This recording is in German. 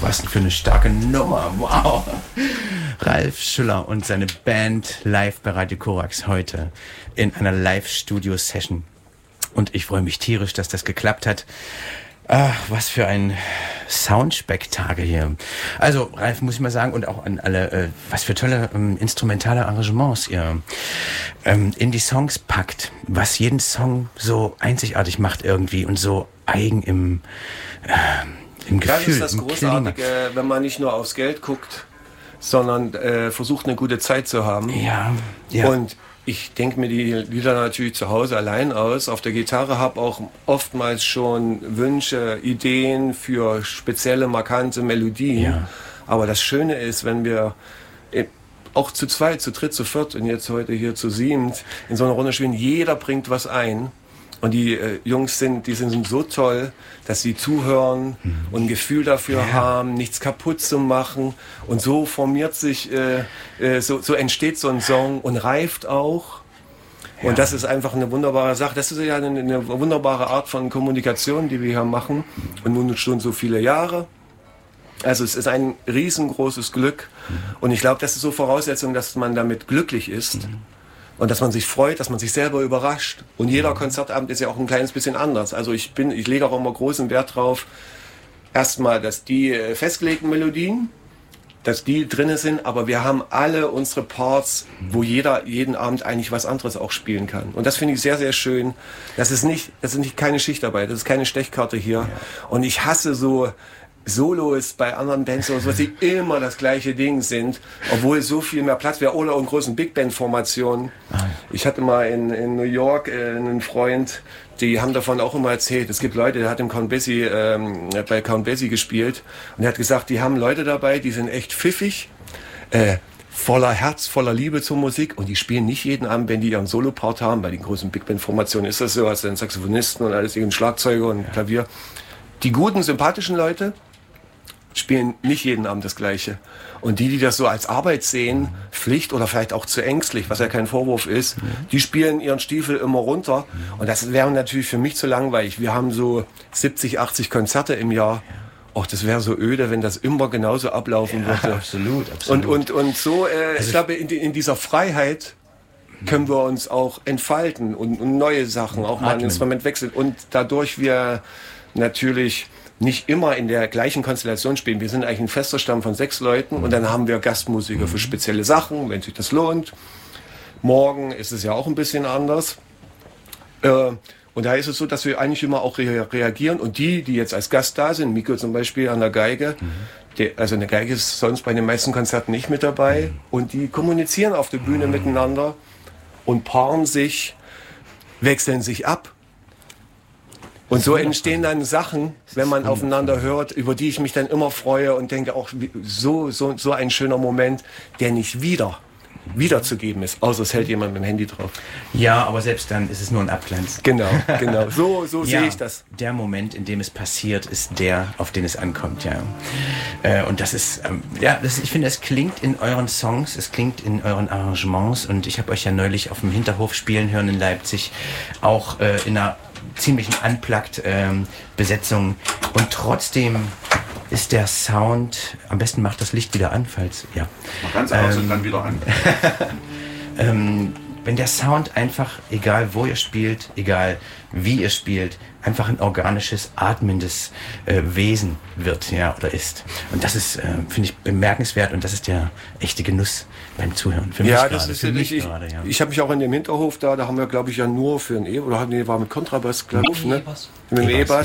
Was denn für eine starke Nummer. Wow. Ralf Schüller und seine Band live bei Radio Korax heute in einer Live-Studio-Session. Und ich freue mich tierisch, dass das geklappt hat. Ach, was für ein Soundspektakel hier. Also, Ralf, muss ich mal sagen, und auch an alle, was für tolle instrumentale Arrangements ihr in die Songs packt, was jeden Song so einzigartig macht irgendwie und so eigen im Gefühl. Das ist das Großartige, wenn man nicht nur aufs Geld guckt, sondern versucht, eine gute Zeit zu haben. Ja. Und ich denke mir die Lieder natürlich zu Hause allein aus. Auf der Gitarre habe auch oftmals schon Wünsche, Ideen für spezielle, markante Melodien. Ja. Aber das Schöne ist, wenn wir auch zu zweit, zu dritt, zu viert und jetzt heute hier zu siebt in so einer Runde spielen, jeder bringt was ein. Und die Jungs sind so toll, dass sie zuhören und ein Gefühl dafür haben, nichts kaputt zu machen. Und so formiert sich, so entsteht so ein Song und reift auch. Ja. Und das ist einfach eine wunderbare Sache. Das ist ja eine wunderbare Art von Kommunikation, die wir hier machen. Und nun schon so viele Jahre. Also es ist ein riesengroßes Glück. Und ich glaube, das ist so Voraussetzung, dass man damit glücklich ist. Und dass man sich freut, dass man sich selber überrascht. Und jeder Konzertabend ist ja auch ein kleines bisschen anders. Also ich lege auch immer großen Wert drauf, erstmal, dass die festgelegten Melodien, dass die drinne sind, aber wir haben alle unsere Parts, wo jeder jeden Abend eigentlich was anderes auch spielen kann. Und das finde ich sehr, sehr schön. Das ist keine Schichtarbeit, das ist keine Stechkarte hier. Ja. Und ich hasse so Solos bei anderen Bands, so dass sie immer das gleiche Ding sind, obwohl so viel mehr Platz wäre, oder in großen Big Band Formationen. Ich hatte mal in New York einen Freund, die haben davon auch immer erzählt. Es gibt Leute, der hat im Count Basie, bei Count Basie gespielt, und er hat gesagt, die haben Leute dabei, die sind echt pfiffig, voller Herz, voller Liebe zur Musik, und die spielen nicht jeden Abend, wenn die ihren Solopart haben. Bei den großen Big Band Formationen ist das so, hast du einen Saxophonisten und alles, einen Schlagzeuger und Klavier. Die guten, sympathischen Leute spielen nicht jeden Abend das Gleiche. Und die das so als Arbeit sehen, Pflicht oder vielleicht auch zu ängstlich, was ja kein Vorwurf ist, die spielen ihren Stiefel immer runter. Und das wäre natürlich für mich zu langweilig. Wir haben so 70, 80 Konzerte im Jahr. Och, das wäre so öde, wenn das immer genauso ablaufen würde. Absolut. Und so, ich glaube, in dieser Freiheit können wir uns auch entfalten und neue Sachen, auch mal ein Instrument wechseln. Und dadurch wir natürlich nicht immer in der gleichen Konstellation spielen. Wir sind eigentlich ein fester Stamm von 6 Leuten, und dann haben wir Gastmusiker für spezielle Sachen, wenn sich das lohnt. Morgen ist es ja auch ein bisschen anders. Und da ist es so, dass wir eigentlich immer auch reagieren, und die jetzt als Gast da sind, Miko zum Beispiel an der Geige, also eine Geige ist sonst bei den meisten Konzerten nicht mit dabei, und die kommunizieren auf der Bühne miteinander und paaren sich, wechseln sich ab. Und so entstehen dann Sachen, wenn man aufeinander hört, über die ich mich dann immer freue und denke, auch so ein schöner Moment, der nicht wiederzugeben ist, außer es hält jemand mit dem Handy drauf. Ja, aber selbst dann ist es nur ein Abglanz. Genau. So sehe ich das. Der Moment, in dem es passiert, ist der, auf den es ankommt, ja. Und das ist, ich finde, es klingt in euren Songs, es klingt in euren Arrangements, und ich habe euch ja neulich auf dem Hinterhof spielen hören in Leipzig, auch in einer ziemlichen Unplugged-Besetzung, und trotzdem ist der Sound, am besten macht das Licht wieder an, falls, ja. Mach ganz aus und dann wieder an. Wenn der Sound einfach, egal wo ihr spielt, egal wie ihr spielt, einfach ein organisches, atmendes Wesen wird, ja, oder ist. Und das ist, finde ich, bemerkenswert, und das ist der echte Genuss beim Zuhören. Für mich das ist für mich gerade, ja. Ich habe mich auch in dem Hinterhof da haben wir, glaube ich, ja nur für ein war mit Kontrabass, glaube ich, ne? Mit dem E-Bass.